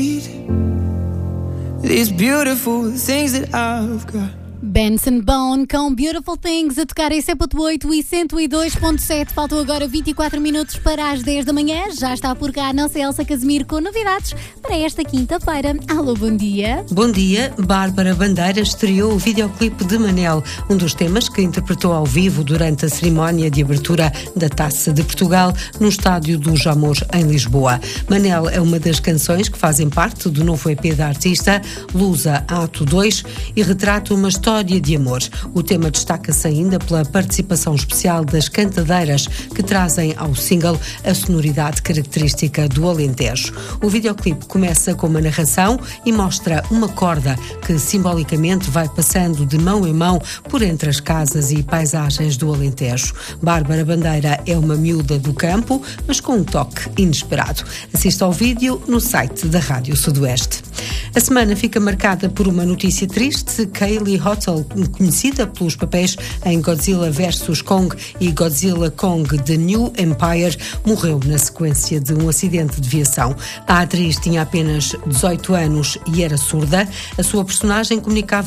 These beautiful things that I've got. Benson Boone com Beautiful Things a tocar em 100.8 e 102.7. Faltam agora 24 minutos para as 10 da manhã. Já está por cá a nossa Elsa Casimiro com novidades para esta quinta-feira. Alô, bom dia. Bom dia. Bárbara Bandeira estreou o videoclipe de Manel, um dos temas que interpretou ao vivo durante a cerimónia de abertura da Taça de Portugal no estádio do Jamor, em Lisboa. Manel é uma das canções que fazem parte do novo EP da artista, Lusa Ato 2, e retrata uma história de amor. O tema destaca-se ainda pela participação especial das cantadeiras que trazem ao single a sonoridade característica do Alentejo. O videoclipe começa com uma narração e mostra uma corda que simbolicamente vai passando de mão em mão por entre as casas e paisagens do Alentejo. Bárbara Bandeira é uma miúda do campo, mas com um toque inesperado. Assista ao vídeo no site da Rádio Sudoeste. A semana fica marcada por uma notícia triste. Kaylee Hottel, conhecida pelos papéis em Godzilla vs Kong e Godzilla Kong The New Empire, morreu na sequência de um acidente de viação. A atriz tinha apenas 18 anos e era surda. A sua personagem comunicava